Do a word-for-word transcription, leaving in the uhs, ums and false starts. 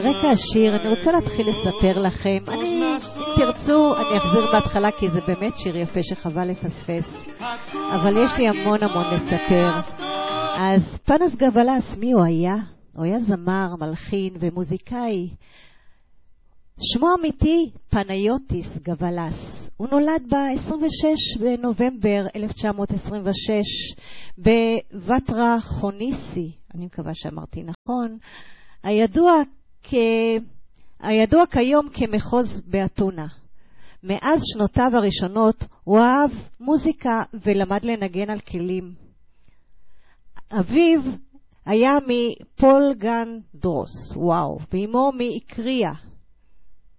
רקע השיר, אני רוצה להתחיל לספר לכם. אני, אם תרצו, אני אחזיר בהתחלה, כי זה באמת שיר יפה שחבל לפספס. אבל יש לי המון המון לספר. אז פנס גבלס, מי הוא היה? הוא היה זמר, מלחין ומוזיקאי. שמו אמיתי, פניוטיס גבלס. הוא נולד ב-עשרים ושש בנובמבר אלף תשע מאות עשרים ושש בוואטרה חוניסי, אני מקווה שאמרתי נכון, הידוע, כ... הידוע כיום כמחוז באתונה. מאז שנותיו הראשונות הוא אהב מוזיקה ולמד לנגן על כלים. אביו היה מפולגן דרוס, וואו, ואמו מאיקריה,